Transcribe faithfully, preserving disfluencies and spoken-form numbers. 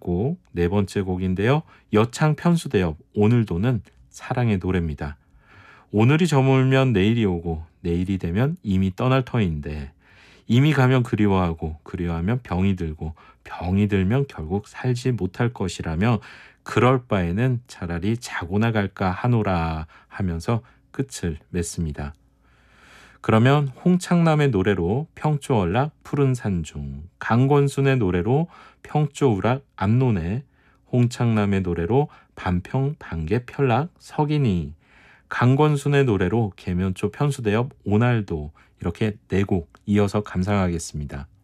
곡, 네 번째 곡인데요. 여창 편수대엽 오늘도는 사랑의 노래입니다. 오늘이 저물면 내일이 오고 내일이 되면 이미 떠날 터인데 이미 가면 그리워하고 그리워하면 병이 들고 병이 들면 결국 살지 못할 것이라며 그럴 바에는 차라리 자고나 갈까 하노라 하면서 끝을 맺습니다. 그러면 홍창남의 노래로 평초월락 푸른 산중, 강권순의 노래로 평초우락 암론에, 홍창남의 노래로 반평 반개 편락 석이니, 강권순의 노래로 계면초 편수대엽 오날도 이렇게 네 곡 이어서 감상하겠습니다.